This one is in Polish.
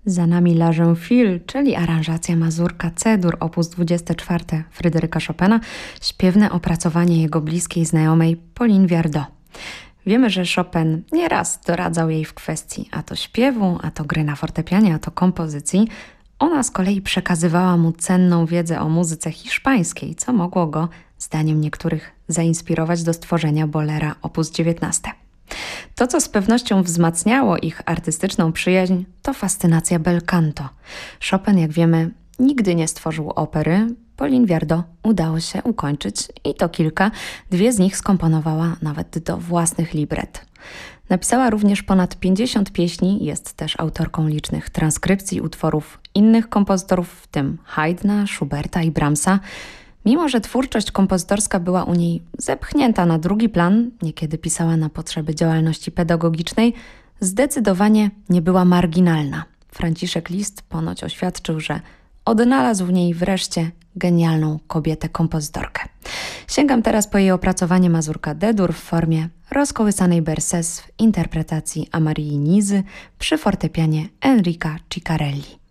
Za nami La Jeune-Fille, czyli aranżacja Mazurka C-dur op. 24 Fryderyka Chopina, śpiewne opracowanie jego bliskiej znajomej Pauline Viardot. Wiemy, że Chopin nieraz doradzał jej w kwestii a to śpiewu, a to gry na fortepianie, a to kompozycji. Ona z kolei przekazywała mu cenną wiedzę o muzyce hiszpańskiej, co mogło go, zdaniem niektórych, zainspirować do stworzenia bolera op. 19. To, co z pewnością wzmacniało ich artystyczną przyjaźń, to fascynacja bel canto. Chopin, jak wiemy, nigdy nie stworzył opery. Pauline Viardot udało się ukończyć i to kilka. 2 z nich skomponowała nawet do własnych libret. Napisała również ponad 50 pieśni, jest też autorką licznych transkrypcji utworów innych kompozytorów, w tym Haydna, Schuberta i Brahmsa. Mimo że twórczość kompozytorska była u niej zepchnięta na drugi plan, niekiedy pisała na potrzeby działalności pedagogicznej, zdecydowanie nie była marginalna. Franciszek Liszt ponoć oświadczył, że odnalazł w niej wreszcie genialną kobietę-kompozytorkę. Sięgam teraz po jej opracowanie Mazurka D-dur w formie rozkołysanej Berceuse w interpretacji Amarii Nizy przy fortepianie Enrica Ciccarelli.